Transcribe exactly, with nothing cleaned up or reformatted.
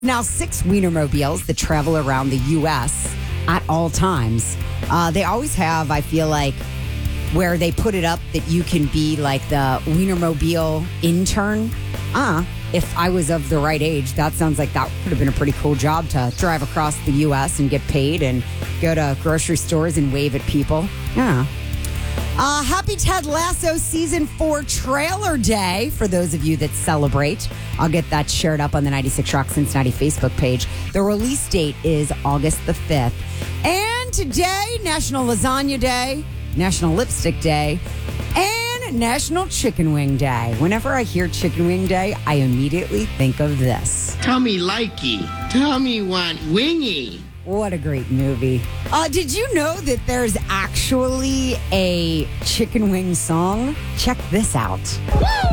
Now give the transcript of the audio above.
Now, six Wienermobiles that travel around the U S at all times. Uh, they always have, I feel like, where they put it up that you can be like the Wienermobile intern. Uh, if I was of the right age, that sounds like that would have been a pretty cool job to drive across the U S and get paid and go to grocery stores and wave at people. Yeah. Uh, happy Ted Lasso Season four Trailer Day for those of you that celebrate. I'll get that shared up on the ninety-six Rock Cincinnati Facebook page. The release date is August the fifth. And today, National Lasagna Day, National Lipstick Day, and National Chicken Wing Day. Whenever I hear Chicken Wing Day, I immediately think of this. Tell me likey. Tell me want wingy. What a great movie. Uh, did you know that there's actually a chicken wing song? Check this out. Woo!